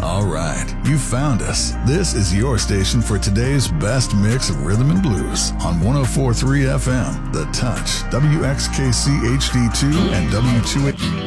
All right, you found us. This is your station for today's best mix of rhythm and blues on 104.3 FM, The Touch, WXKC HD2 and W2.